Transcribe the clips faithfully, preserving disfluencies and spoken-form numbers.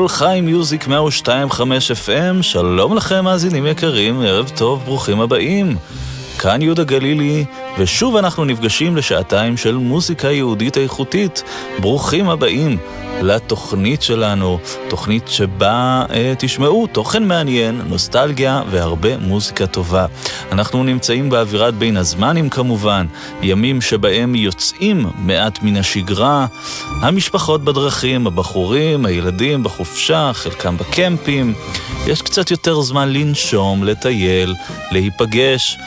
כל חי מיוזיק מאה ושתיים נקודה חמש אף אם, שלום לכם מאזינים יקרים, ערב טוב, ברוכים הבאים. כאן יהודה גלילי, ושוב אנחנו נפגשים לשעתיים של מוזיקה יהודית איכותית. ברוכים הבאים לתוכנית שלנו, תוכנית שבה אה, תשמעו תוכן מעניין, נוסטלגיה והרבה מוזיקה טובה. אנחנו נמצאים באווירת בין הזמנים כמובן, ימים שבהם יוצאים מעט מן השגרה, המשפחות בדרכים, הבחורים, הילדים בחופשה, חלקם בקמפים, יש קצת יותר זמן לנשום, לטייל, להיפגש,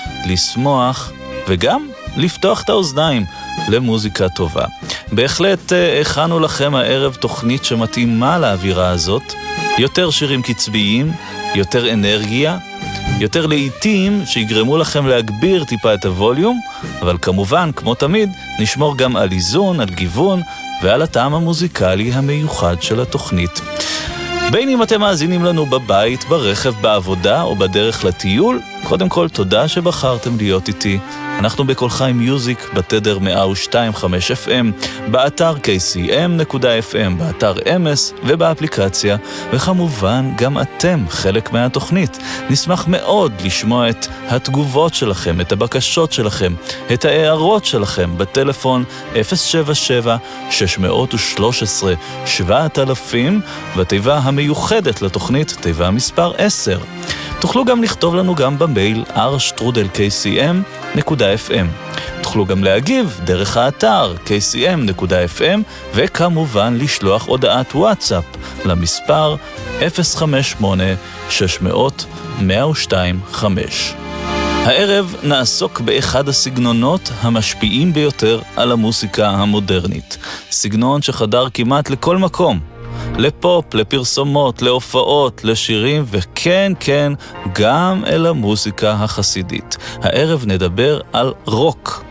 לשמוח וגם לפתוח את האוזניים למוזיקה טובה. בהחלט הכנו לכם הערב תוכנית שמתאימה לאווירה הזאת, יותר שירים קצביים, יותר אנרגיה, יותר לעיתים שיגרמו לכם להגביר טיפה את הווליום, אבל כמובן, כמו תמיד, נשמור גם על איזון, על גיוון ועל הטעם המוזיקלי המיוחד של התוכנית. בין אם אתם מאזינים לנו בבית, ברכב, בעבודה או בדרך לטיול, קודם כל תודה שבחרתם להיות איתי. אנחנו בכל חי מיוזיק בתדר מאה ושתיים נקודה חמש אף אם, באתר קי סי אם נקודה אף אם, באתר אמס ובאפליקציה, וכמובן גם אתם חלק מהתוכנית. נשמח מאוד לשמוע את התגובות שלכם, את הבקשות שלכם, את ההערות שלכם בטלפון אפס שבע שבע שש שלוש עשרה שבעת אלפים, בתיבה המיוחדת לתוכנית, תיבה מספר עשר. תוכלו גם לכתוב לנו גם במייל אר שטרודל קי סי אם נקודה אף אם. תוכלו גם להגיב דרך האתר קי סי אם נקודה אף אם, וכמובן לשלוח הודעת וואטסאפ למספר אפס חמש שמונה שש אפס אפס מאה ושתיים חמש. הערב נעסוק באחד הסגנונות המשפיעים ביותר על המוסיקה המודרנית. סגנון שחדר כמעט לכל מקום. לפופ, לפרסומות, להופעות, לשירים, וכן, כן, גם אל המוזיקה החסידית. הערב נדבר על רוק.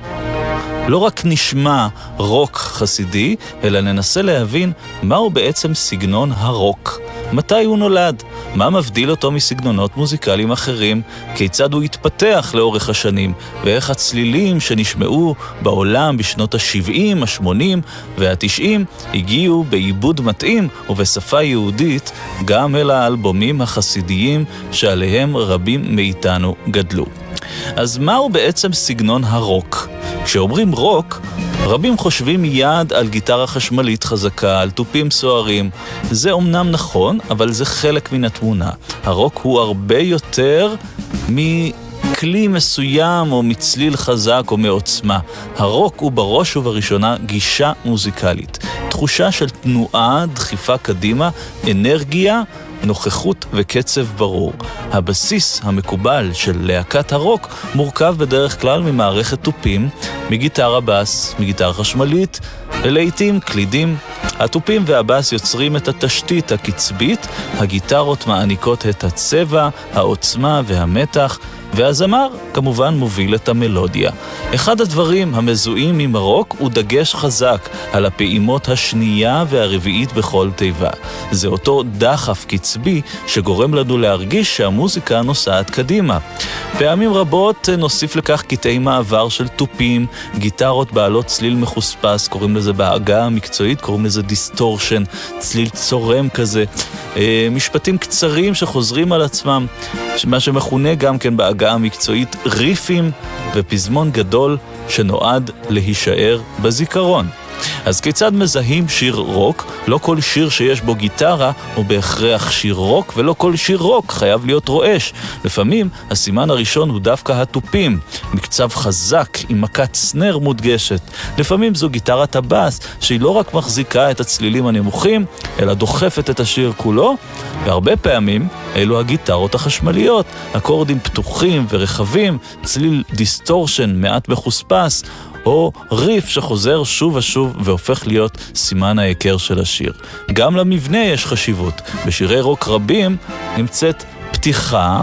לא רק נשמע רוק חסידי, אלא ננסה להבין מהו בעצם סגנון הרוק. מתי הוא נולד? מה מבדיל אותו מסגנונות מוזיקליים אחרים? כיצד הוא התפתח לאורך השנים? ואיך הצלילים שנשמעו בעולם בשנות ה-שבעים, ה-שמונים וה-תשעים הגיעו בעיבוד מתאים ובשפה יהודית גם אל האלבומים החסידיים שעליהם רבים מאיתנו גדלו. אז מהו בעצם סגנון הרוק? כשאומרים רוק, רבים חושבים מיד על גיטרה חשמלית חזקה, על טופים סוערים. זה אומנם נכון, אבל זה חלק מן התמונה. הרוק הוא הרבה יותר מכלי מסוים או מצליל חזק או מעוצמה. הרוק הוא בראש ובראשונה גישה מוזיקלית. תחושה של תנועה, דחיפה קדימה, אנרגיה, נוכחות וקצב ברור. הבסיס המקובל של להקת הרוק מורכב בדרך כלל ממערכת טופים, מגיטרה בס, מגיטרה חשמלית, ולעיתים קלידים. הטופים והבס יוצרים את התשתית הקצבית, הגיטרות מעניקות את הצבע, העוצמה והמתח, והזמר כמובן מוביל את המלודיה. אחד הדברים המזוהים עם הרוק הוא דגש חזק על הפעימות השנייה והרביעית בכל תיבה. זה אותו דחף קצבי שגורם לנו להרגיש שהמוזיקה נוסעת קדימה. פעמים רבות נוסיף לכך קטעי מעבר של טופים, גיטרות בעלות צליל מחוספס, קוראים לזה בעגה המקצועית, קוראים לזה דיסטורשן, צליל צורם כזה, משפטים קצרים שחוזרים על עצמם, מה שמכונה גם כן בעגה המקצועית ריפים, ופזמון גדול שנועד להישאר בזיכרון. אז כיצד מזהים שיר רוק? לא כל שיר שיש בו גיטרה הוא בהכרח שיר רוק, ולא כל שיר רוק חייב להיות רועש. לפעמים הסימן הראשון הוא דווקא הטופים, מקצב חזק עם מכת סנר מודגשת. לפעמים זו גיטרת הבאס, שהיא לא רק מחזיקה את הצלילים הנמוכים, אלא דוחפת את השיר כולו, והרבה פעמים אלו הגיטרות החשמליות, אקורדים פתוחים ורחבים, צליל דיסטורשן מעט מחוספס, או ריף שחוזר שוב ושוב והופך להיות סימן ההיכר של השיר. גם למבנה יש חשיבות. בשירי רוק רבים נמצאת פתיחה,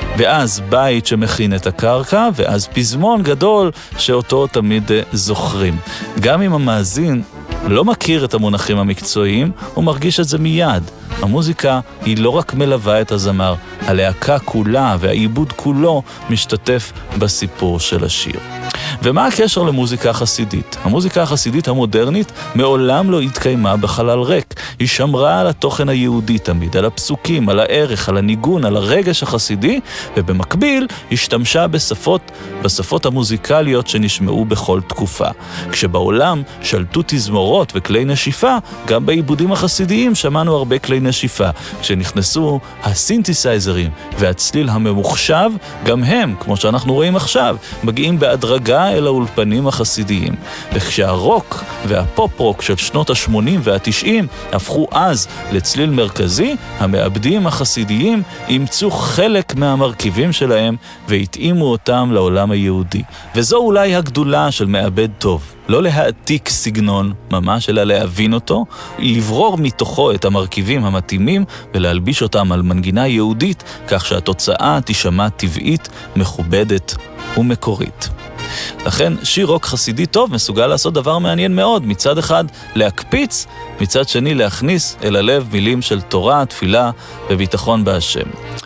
ואז בית שמכין את הקרקע, ואז פזמון גדול שאותו תמיד זוכרים. גם אם המאזין לא מכיר את המונחים המקצועיים, הוא מרגיש את זה מיד. המוזיקה היא לא רק מלווה את הזמר, הלהקה כולה והעיבוד כולו משתתף בסיפור של השיר. ומה הקשר למוזיקה החסידית? המוזיקה החסידית המודרנית מעולם לא התקיימה בחלל ריק. היא שמרה על התוכן היהודי תמיד, על הפסוקים, על הערך, על הניגון, על הרגש החסידי, ובמקביל השתמשה בשפות, בשפות המוזיקליות שנשמעו בכל תקופה. כשבעולם שלטו תזמורות וכלי נשיפה, גם בעיבודים החסידיים שמענו הרבה כלי נשיפה. כשנכנסו הסינתסייזרים והצליל הממוחשב, גם הם, כמו שאנחנו רואים עכשיו, מגיעים בהדרגה אל האולפנים החסידיים. וכשהרוק והפופ-רוק של שנות ה-שמונים וה-תשעים הפכו אז לצליל מרכזי, המעבדים החסידיים אימצו חלק מהמרכיבים שלהם והתאימו אותם לעולם היהודי. וזו אולי הגדולה של מעבד טוב. לא להעתיק סגנון ממש, אלא להבין אותו, לברור מתוכו את המרכיבים המתאימים ולהלביש אותם על מנגינה יהודית, כך שהתוצאה תשמע טבעית, מכובדת ומקורית. לכן שיר רוק חסידי טוב מסוגל לעשות דבר מעניין מאוד, מצד אחד להקפיץ, מצד שני להכניס אל הלב מילים של תורה, תפילה וביטחון בהשם.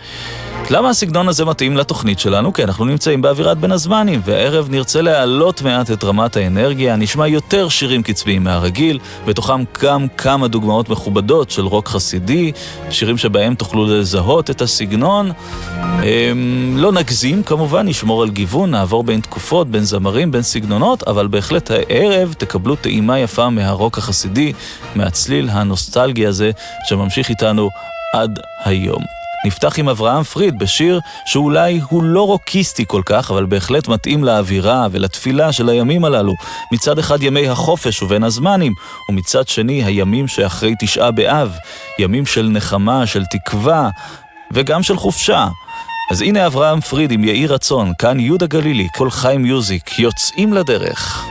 למה הסגנון הזה מתאים לתוכנית שלנו? כי אנחנו נמצאים באווירת בין הזמנים, והערב נרצה להעלות מעט את רמת האנרגיה, נשמע יותר שירים קצביים מהרגיל, בתוכם גם כמה דוגמאות מכובדות של רוק חסידי, שירים שבהם תוכלו לזהות את הסגנון. הם, לא נגזים כמובן, נשמור על גיוון, נעבור בין תקופות, בין זמרים, בין סגנונות, אבל בהחלט הערב תקבלו טעימה יפה מהרוק החסידי, מהצליל הנוסטלגי הזה שממשיך איתנו עד היום. נפתח עם אברהם פריד בשיר שאולי הוא לא רוקיסטי כל כך, אבל בהחלט מתאים לאווירה ולתפילה של הימים הללו. מצד אחד ימי החופש ובין הזמנים, ומצד שני הימים שאחרי תשעה באב, ימים של נחמה, של תקווה וגם של חופשה. אז הנה אברהם פריד עם יאיר רצון, כאן יהודה גלילי, כל חי מיוזיק, יוצאים לדרך.